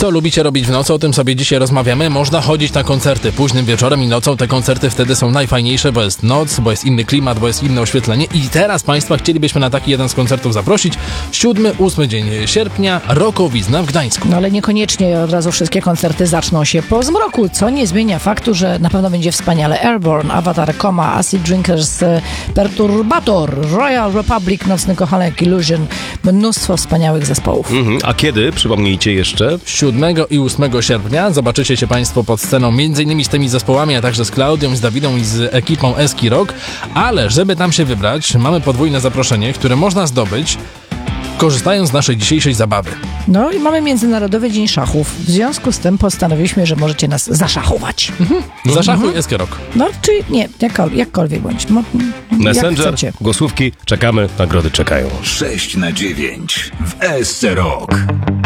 Co lubicie robić w nocy? O tym sobie dzisiaj rozmawiamy. Można chodzić na koncerty późnym wieczorem i nocą. Te koncerty wtedy są najfajniejsze, bo jest noc, bo jest inny klimat, bo jest inne oświetlenie. I teraz Państwa chcielibyśmy na taki jeden z koncertów zaprosić. 7-8 dzień sierpnia, Rokowizna w Gdańsku. No ale niekoniecznie od razu wszystkie koncerty zaczną się po zmroku, co nie zmienia faktu, że na pewno będzie wspaniale. Airborne, Avatar, Coma, Acid Drinkers, Perturbator, Royal Republic, Nocny Kochanek, Illusion. Mnóstwo wspaniałych zespołów. A kiedy? Przypomnijcie jeszcze. 7 i 8 sierpnia zobaczycie się Państwo pod sceną m.in. z tymi zespołami, a także z Klaudią, z Dawidą i z ekipą Eski Rock, ale żeby tam się wybrać, mamy podwójne zaproszenie, które można zdobyć korzystając z naszej dzisiejszej zabawy. No i mamy Międzynarodowy Dzień Szachów. W związku z tym postanowiliśmy, że możecie nas zaszachować. Zaszachuj Eskę Rock. No czy nie, jakkolwiek bądź. Messenger, głosówki, czekamy, nagrody czekają. 6 na 9 w SC Rock.